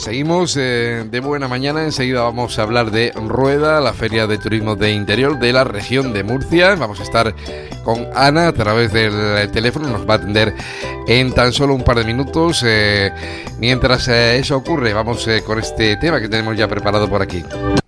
Seguimos de buena mañana. Enseguida vamos a hablar de Rueda, la Feria de Turismo de Interior de la región de Murcia. Vamos a estar con Ana a través del teléfono. Nos va a atender en tan solo un par de minutos. Mientras eso ocurre, vamos con este tema que tenemos ya preparado por aquí.